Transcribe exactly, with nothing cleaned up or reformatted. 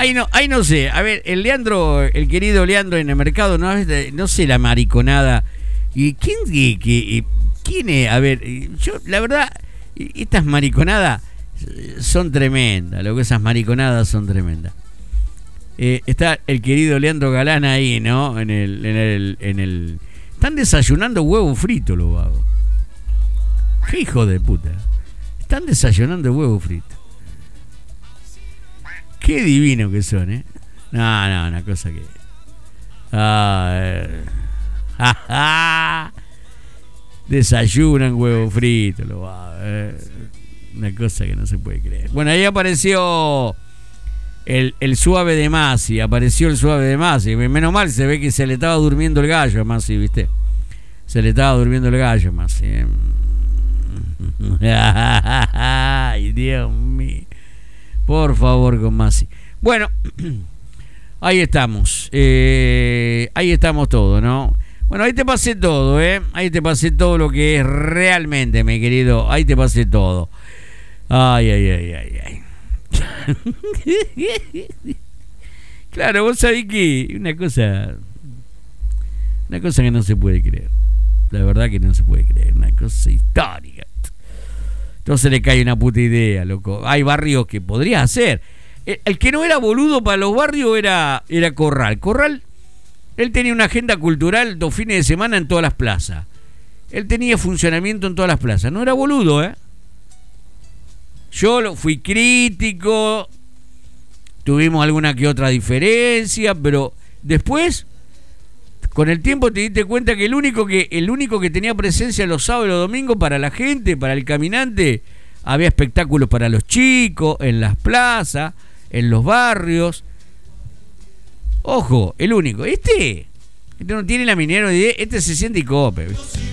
Ahí no, ahí no sé. A ver, el Leandro, el querido Leandro en el mercado, no, no sé la mariconada. ¿Y quién, qué, qué, quién es? A ver, yo, la verdad, estas mariconadas son tremendas. Lo que esas mariconadas son tremendas. Eh, está el querido Leandro Galán ahí, ¿no? En el, en el, en el. Están desayunando huevo frito, los vagos. Qué hijo de puta. Están desayunando huevo frito. Qué divino que son, ¿eh? No, no, una cosa que... Ah, eh. Desayunan huevo frito, lo va, eh. Una cosa que no se puede creer. Bueno, ahí apareció el, el suave de Masi, apareció el suave de Masi. Menos mal, se ve que se le estaba durmiendo el gallo a Masi, ¿viste? Se le estaba durmiendo el gallo a Masi. Ay, Dios mío. Por favor, con Masi. Bueno, ahí estamos. Eh, ahí estamos todos, ¿no? Bueno, ahí te pasé todo, ¿eh? Ahí te pasé todo lo que es realmente, mi querido. Ahí te pasé todo. Ay, ay, ay, ay, ay. Claro, vos sabés que una cosa... Una cosa que no se puede creer. La verdad que no se puede creer. Una cosa histórica. Entonces le cae una puta idea, loco. Hay barrios que podría hacer. El, el que no era boludo para los barrios era, era Corral. Corral, él tenía una agenda cultural dos fines de semana en todas las plazas. Él tenía funcionamiento en todas las plazas. No era boludo, ¿eh? Yo lo fui crítico. Tuvimos alguna que otra diferencia, pero después, con el tiempo te diste cuenta que el único que el único que tenía presencia los sábados y los domingos para la gente, para el caminante, había espectáculos para los chicos, en las plazas, en los barrios. Ojo, el único. Este, este no tiene la minera de este se siente y cope, ¿viste?